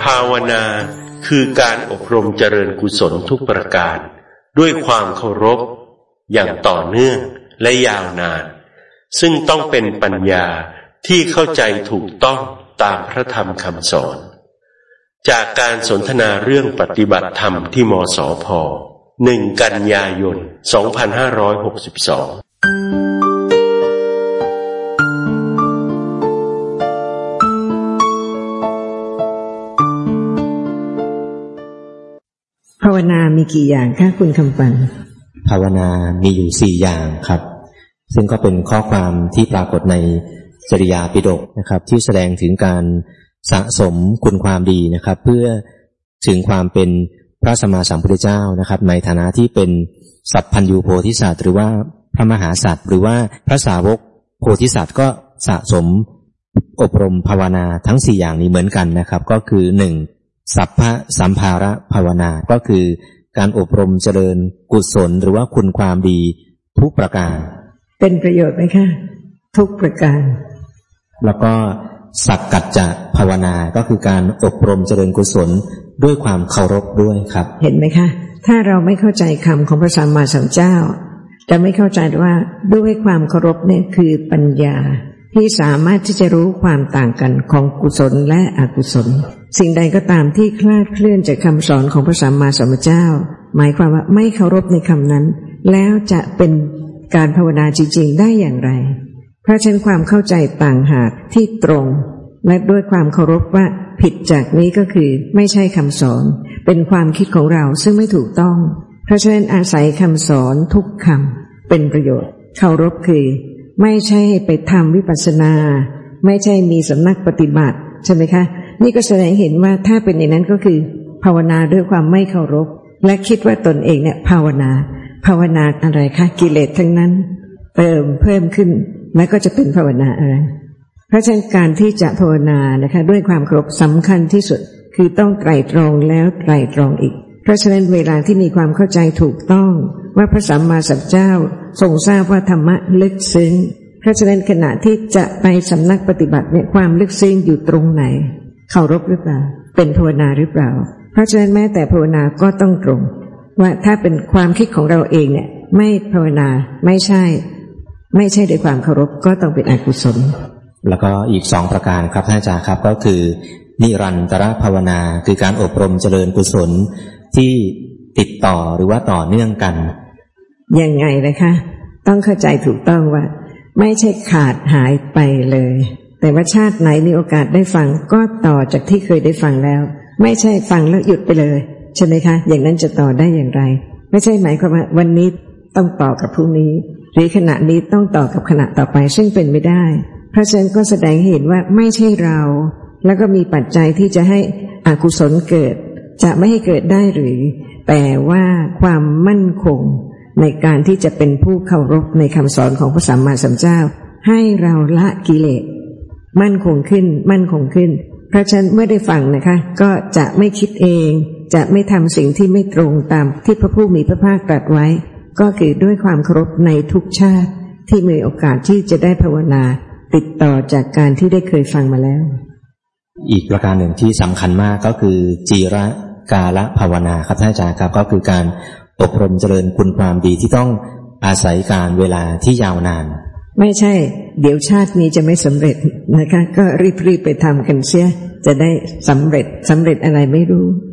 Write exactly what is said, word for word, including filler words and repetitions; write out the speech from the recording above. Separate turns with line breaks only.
าวนาคือการอบรมเจริญกุศลทุกประการด้วยความเคารพอย่างต่อเนื่องและยาวนานซึ่งต้องเป็นปัญญาที่เข้าใจถูกต้องตามพระธรรมคำสอนจากการสนทนาเรื่องปฏิบัติธรรมที่มสพ.หนึ่ง กันยายน สองพันห้าร้อยหกสิบสอง
ภาวนามีกี่อย่างคะคุณคำปัน
ภาวนามีอยู่สี่อย่างครับซึ่งก็เป็นข้อความที่ปรากฏในจริยาปิฎกนะครับที่แสดงถึงการสะสมคุณความดีนะครับเพื่อถึงความเป็นพระสัมมาสัมพุทธเจ้านะครับในฐานะที่เป็นสัพพัญญูโพธิสัตว์หรือว่าพระมหาสัตว์หรือว่าพระสาวกโพธิสัตว์ก็สะสมอบรมภาวนาทั้งสี่อย่างนี้เหมือนกันนะครับก็คือหนึ่งสัพพะสัมภาระภาวนาก็คือการอบรมเจริญกุศลหรือว่าคุณความดีทุกประการ
เป็นประโยชน์ไหมคะทุกประการ
แล้วก็สักกัจจะภาวนาก็คือการอบรมเจริญกุศลด้วยความเคารพด้วยครับ
เห็นไหมคะถ้าเราไม่เข้าใจคำของพระสัมมาสัมพุทธเจ้าจะไม่เข้าใจว่าด้วยความเคารพเนี่ยคือปัญญาที่สามารถที่จะรู้ความต่างกันของกุศลและอกุศลสิ่งใดก็ตามที่คลาดเคลื่อนจากคำสอนของพระสัมมาสัมพุทธเจ้าหมายความว่าไม่เคารพในคำนั้นแล้วจะเป็นการภาวนาจริงๆได้อย่างไรเพราะฉะนั้นความเข้าใจต่างหากที่ตรงและด้วยความเคารพว่าผิดจากนี้ก็คือไม่ใช่คำสอนเป็นความคิดของเราซึ่งไม่ถูกต้องเพราะฉะนั้นอาศัยคำสอนทุกคำเป็นประโยชน์เคารพคือไม่ใช่ไปทำวิปัสสนาไม่ใช่มีสำนักปฏิบัติใช่ไหมคะนี่ก็แสดงเห็นว่าถ้าเป็นอย่างนั้นก็คือภาวนาด้วยความไม่เคารพและคิดว่าตนเองเนี่ยภาวนาภาวนาอะไรคะกิเลสทั้งนั้นเติมเพิ่มขึ้นแล้วก็จะเป็นภาวนาอะไรเพราะฉะนั้นการที่จะภาวนานะคะด้วยความเคารพสำคัญที่สุดคือต้องไตร่ตรองแล้วไตร่ตรองอีกเพราะฉะนั้นเวลาที่มีความเข้าใจถูกต้องว่าพระสัมมาสัมพุทธเจ้าทรงทราบว่าธรรมะลึกซึ้งเพราะฉะนั้นขณะที่จะไปสำนักปฏิบัติเนี่ยความลึกซึ้งอยู่ตรงไหนเคารพหรือเปล่าเป็นภาวนาหรือเปล่าเพราะฉะนั้นแม้แต่ภาวนาก็ต้องตรงว่าถ้าเป็นความคิดของเราเองเนี่ยไม่ภาวนาไม่ใช่ไม่ใช่ด้วยความเคารพก็ต้องเป็นอกุศล
แล้วก็อีกสองประการครับท่านอาจารย์ครับก็คือนิรันตรภาวนาคือการอบรมเจริญกุศลที่ติดต่อหรือว่าต่อเนื่องกัน
ยังไงนะคะต้องเข้าใจถูกต้องว่าไม่ใช่ขาดหายไปเลยแต่ว่าชาติไหนมีโอกาสได้ฟังก็ต่อจากที่เคยได้ฟังแล้วไม่ใช่ฟังแล้วหยุดไปเลยใช่ไหมคะอย่างนั้นจะต่อได้อย่างไรไม่ใช่หมายความว่าวันนี้ต้องต่อกับพรุ่งนี้หรือขณะนี้ต้องต่อกับขณะต่อไปซึ่งเป็นไม่ได้เพราะฉะนั้นก็แสดงให้เห็นว่าไม่ใช่เราแล้วก็มีปัจจัยที่จะให้อกุศลเกิดจะไม่ให้เกิดได้หรือแต่ว่าความมั่นคงในการที่จะเป็นผู้เคารพในคำสอนของพระสัมมาสัมพุทธเจ้าให้เราละกิเลสมั่นคงขึ้นมั่นคงขึ้นเพราะฉะนั้นเมื่อได้ฟังนะคะก็จะไม่คิดเองจะไม่ทำสิ่งที่ไม่ตรงตามที่พระผู้มีพระภาคตรัสไว้ก็คือด้วยความเคารพในทุกชาติที่มีโอกาสที่จะได้ภาวนาติดต่อจากการที่ได้เคยฟังมาแล้ว
อีกประการหนึ่งที่สำคัญมากก็คือจีระกาลภาวนาครับท่านอาจารย์ครับก็คือการอบรมเจริญคุณความดีที่ต้องอาศัยการเวลาที่ยาวนาน
ไม่ใช่เดี๋ยวชาตินี้จะไม่สำเร็จนะคะก็รีบๆไปทำกันเสียจะได้สำเร็จสำเร็จอะไรไม่รู้